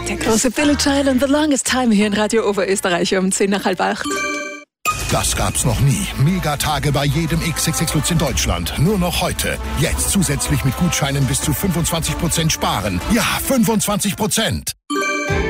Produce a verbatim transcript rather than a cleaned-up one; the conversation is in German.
Der große Billy Joel and the Longest Time hier in Radio Oberösterreich um zehn nach halb acht. Das gab's noch nie. Megatage bei jedem X X X Lutz in Deutschland. Nur noch heute. Jetzt zusätzlich mit Gutscheinen bis zu fünfundzwanzig Prozent sparen. Ja, fünfundzwanzig Prozent.